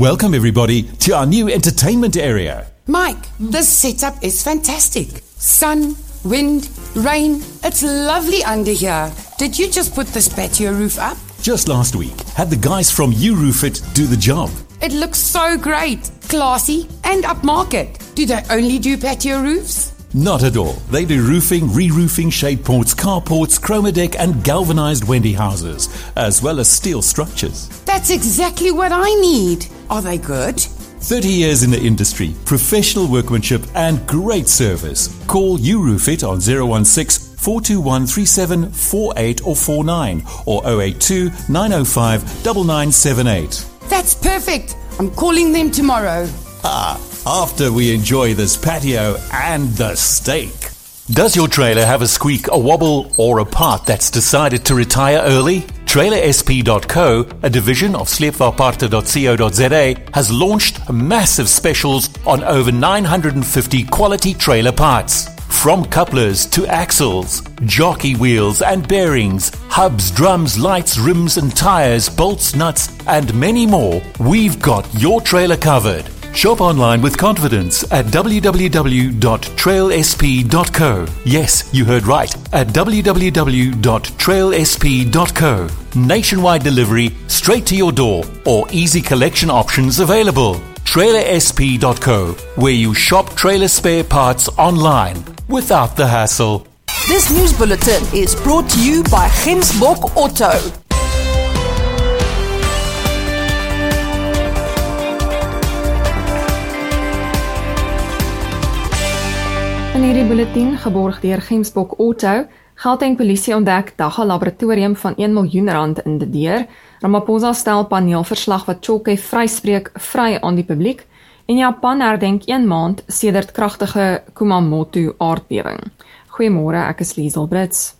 Welcome everybody to our new entertainment area. Mike, this setup is fantastic. Sun, wind, rain, it's lovely under here. Did you just put this patio roof up? Just last week, had the guys from You Roof It do the job. It looks so great, classy and upmarket. Do they only do patio roofs? Not at all. They do roofing, re-roofing, shade ports, carports, chromadeck and galvanized Wendy houses, as well as steel structures. That's exactly what I need. Are they good? 30 years in the industry, professional workmanship and great service. Call You Roof It on 016 421 3748 or 49 or 082 905 9978. That's perfect. I'm calling them tomorrow. After we enjoy this patio and the steak. Does your trailer have a squeak, a wobble, or a part that's decided to retire early? TrailerSP.co, a division of sleepvaartparte.co.za, has launched massive specials on over 950 quality trailer parts. From couplers to axles, jockey wheels and bearings, hubs, drums, lights, rims and tires, bolts, nuts, and many more, we've got your trailer covered. Shop online with confidence at www.trailsp.co. Yes, you heard right, at www.trailsp.co. Nationwide delivery straight to your door or easy collection options available. TrailerSP.co, where you shop trailer spare parts online without the hassle. This news bulletin is brought to you by Gemsbok Auto. In hierdie bulletin, geborg deur Gemsbok Auto, Gauteng Polisie ontdek Dagga Laboratorium van R1 miljoen in De Deer. Ramaphosa stel paneelverslag wat Chokwe vryspreek vry aan die publiek. En Japan herdenk 1 maand sedert kragtige Kumamoto aardbewing. Goeiemôre, ek is Liesel Brits.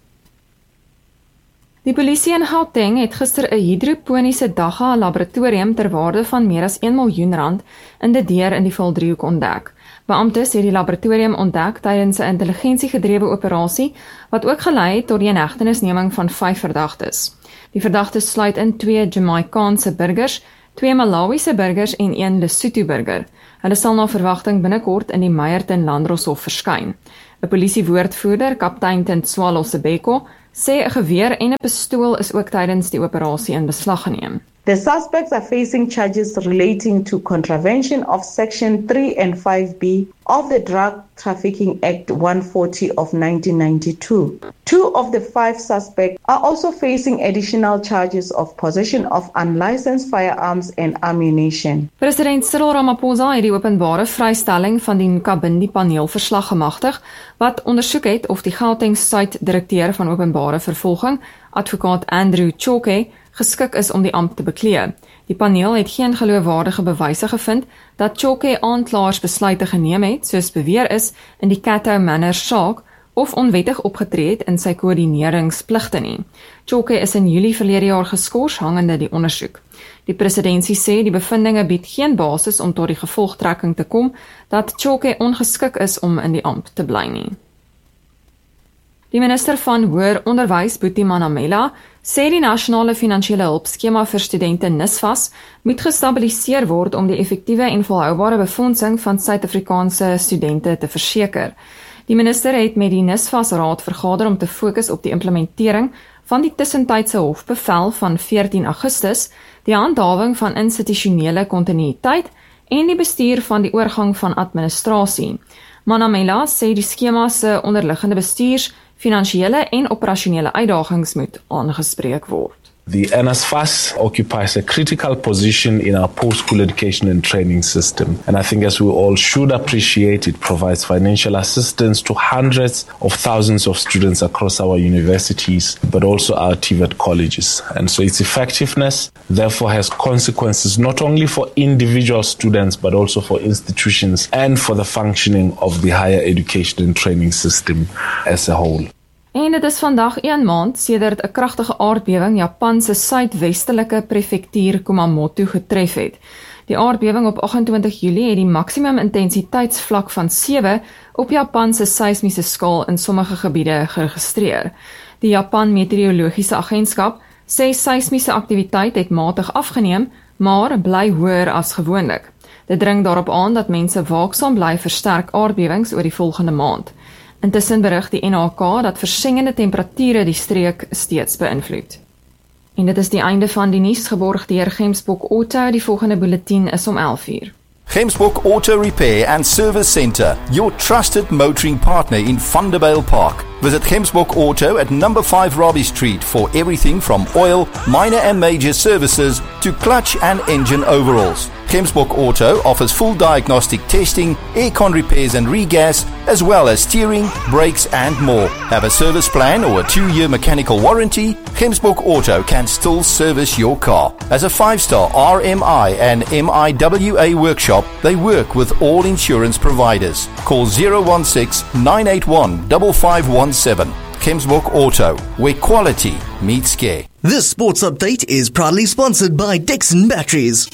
Die polisie in Gauteng het gister 'n hidroponiese Dagga laboratorium ter waarde van meer as R1 miljoen in De Deer in die Valdriehoek ontdek. Beamptes het die laboratorium ontdek tydens 'n intelligensiegedrewe operasie wat ook gelei het tot die inhegtenisneming van 5 verdagtes. Die verdagtes sluit in 2 Jamaicaanse burgers, 2 Malawiese burgers en 1 Lesotho burger. Hulle sal na verwagting binnekort in die Meyerton Landdroshof verskyn. 'n Polisiewoordvoerder, kaptein Tintswalo Sebeko, sê 'n geweer en 'n pistool is ook tydens die operasie in beslag geneem. The suspects are facing charges relating to contravention of Section 3 and 5B of the Drug Trafficking Act 140 of 1992. 2 of the 5 suspects are also facing additional charges of possession of unlicensed firearms and ammunition. President Cyril Ramaphosa het die openbare vrystelling van die Nkabindi paneelverslag gemagtig, wat ondersoek het of die Gauteng Suid-direkteur van openbare vervolging, advokaat Andrew Chokwe, geskik is om die ampt te beklee. Die paneel het geen geloofwaardige bewyse gevind dat Chokwe aanklaers besluite geneem het, soos beweer is in die Cato Manor saak, of onwettig opgetree het in sy koördineringspligte nie. Chokwe is in Julie verlede jaar geskort hangende die ondersoek. Die presidentsie sê die bevindinge bied geen basis om tot die gevolgtrekking te kom dat Chokwe ongeskik is om in die ampt te bly nie. Die minister van Hoër Onderwys, Boetie Manamela, sê die nasionale finansiële hulpskema vir studente NSFAS moet gestabiliseer word om die effektiewe en volhoubare befondsing van Suid-Afrikaanse studente te verseker. Die minister het met die NSFAS raad vergader om te fokus op die implementering van die tussentydse hofbevel van 14 Augustus, die handhawing van institusionele kontinuïteit en die bestuur van die oorgang van administrasie. Manamela sê die skema se onderliggende bestuurs, finansiële en operasionele uitdagings moet aangespreek word. The NSFAS occupies a critical position in our post-school education and training system. And I think as we all should appreciate, it provides financial assistance to hundreds of thousands of students across our universities, but also our TVET colleges. And so its effectiveness therefore has consequences not only for individual students, but also for institutions and for the functioning of the higher education and training system as a whole. En dit is vandag 1 maand sedert 'n kragtige aardbewing Japan se suidwestelike prefektuur Kumamoto getref het. Die aardbewing op 28 Julie het die maksimum intensiteitsvlak van 7 op Japan se seismiese skaal in sommige gebiede geregistreer. Die Japan Meteorologiese Agentskap sê seismiese aktiwiteit het matig afgeneem, maar bly hoër as gewoonlik. Dit dring daarop aan dat mense waaksaam bly vir sterk aardbewings oor die volgende maand. Intussen berig die NHK dat versengende temperature die streek steeds beïnvloed. En dit is die einde van die nuus, geborg deur Gemsbok Auto. Die volgende bulletin is om 11:00. Gemsbok Auto Repair and Service Centre, your trusted motoring partner in Thunderbale Park. Visit Gemsbok Auto at number 5 Robbie Street for everything from oil, minor and major services to clutch and engine overhauls. Gemsbok Auto offers full diagnostic testing, aircon repairs and regas, as well as steering, brakes and more. Have a service plan or a 2-year mechanical warranty? Gemsbok Auto can still service your car. As a 5-star RMI and MIWA workshop, they work with all insurance providers. Call 016-981-5517. Gemsbok Auto, where quality meets care. This sports update is proudly sponsored by Dixon Batteries.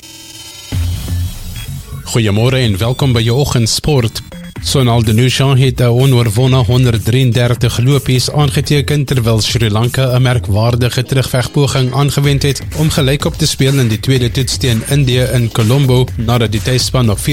Goeiemôre en welkom by jou oggendsport. Sonal Nusha het 'n onoorwonne 133 lopies aangeteken terwyl Sri Lanka 'n merkwaardige terugvegpoging aangewend het om gelykop te speel in die tweede toets teen Indië in Colombo nadat die tuisspan op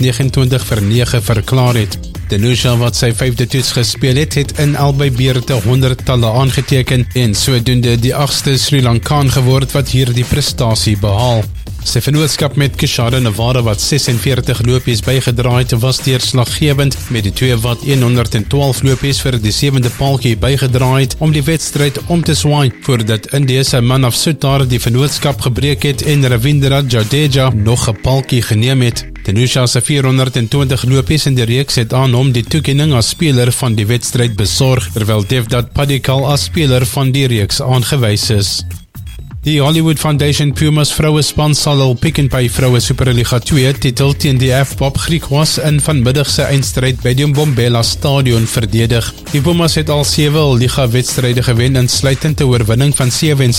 429-9 verklaar het. Nusha wat sy 5de toets gespeel het in albei beurte 100-talle aangeteken en sodoende die 8ste Sri Lankaan geword wat hierdie prestasie behaal. Sy vennootskap met Kishore Navara wat 46 lopies bygedra het was deurslaggewend met die twee wat 112 lopies vir die 7de paaltjie bygedra het om die wedstryd om te swaai voordat Indië se Manav Sutar die vennootskap gebreek het en Ravindra Jadeja nog 'n paaltjie geneem het. Nusha se 420 lopies in die reeks het aan hom die toekenning as speler van die wedstryd besorg terwyl Devdutt Padikkal as speler van die reeks aangewys is. Die Hollywood Foundation Pumas vrouespan sal hul Pick n Pay vroue Superliga 2 titel teen die FBOP Griquas in vanmiddag se eindstryd by die Mbombela Stadion verdedig. Die Pumas het al 7 liga wedstryde gewen insluitend 'n oorwinning van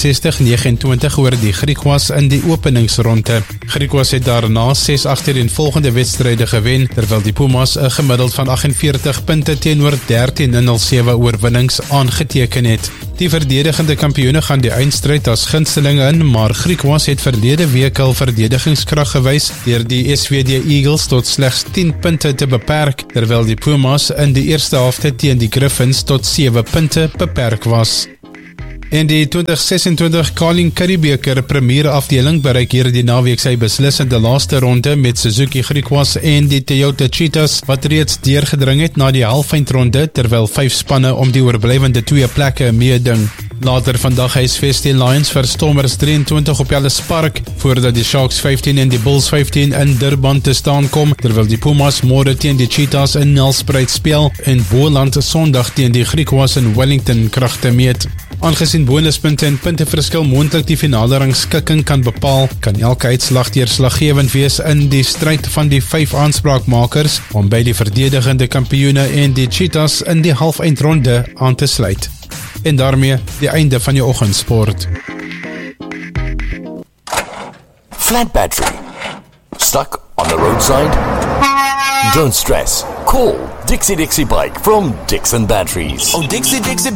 67-29 oor die Griquas in die openingsronde. Griquas het daarna 6 agtereenvolgende wedstryde gewen terwyl die Pumas 'n gemiddeld van 48 punte teenoor 13 in hul 7 oorwinnings aangeteken het. Die verdedigende kampioene gaan die eindstryd as gunstelinge in, maar Griquas het verlede week al verdedigingskrag gewys deur die SVD Eagles tot slegs 10 punte te beperk, terwyl die Pumas in die eerste helfte teen die Griffins tot 7 punte beperk was. En die 2026 Carling Currie Beker Premier afdeling bereik hierdie naweek sy beslissende laaste ronde met Suzuki Griquas en die Toyota Cheetahs wat reeds deurgedring het na die halfeindronde terwyl 5 spanne om die oorblywende 2 plekke meeding. Later vandag huisves die Lions vir Stormers 23 op Ellis Park voordat die Sharks 15 en die Bulls 15 in Durban te staan kom terwyl die Pumas môre teen die Cheetahs in Nelspruit speel en Boland Sondag teen die Griquas in Wellington kragte meet. Aangesien bonuspunte en punteverskil moontlik die finale rangskikking kan bepaal, kan elke uitslag deurslaggewend wees in die stryd van die 5 aanspraakmakers om by die verdedigende kampioene en die Cheetahs in die halfeindronde aan te sluit. En daarmee die einde van jou oggendsport. Flat battery. Stuck on the roadside? Don't stress. Call Dixie Bike from Dixon Batteries. Oh, Dixie